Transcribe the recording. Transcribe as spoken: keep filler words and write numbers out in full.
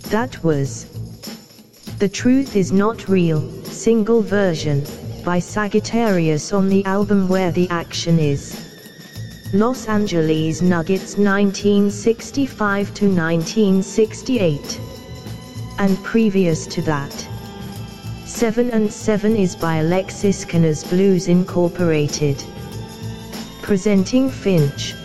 That was The Truth Is Not Real, single version, by Sagittarius on the album Where the Action Is. Los Angeles Nuggets nineteen sixty-five to nineteen sixty-eight. And previous to that, Seven and Seven is by Alexis Canas Blues Incorporated. Presenting Finch.